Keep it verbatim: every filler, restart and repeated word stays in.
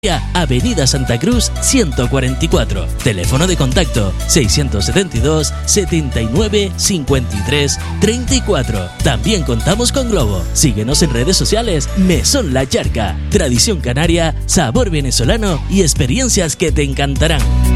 Avenida Santa Cruz ciento cuarenta y cuatro. Teléfono de contacto seiscientos setenta y dos, setenta y nueve, cincuenta y tres, treinta y cuatro. También contamos con Globo. Síguenos en redes sociales. Mesón La Charca. Tradición canaria, sabor venezolano y experiencias que te encantarán.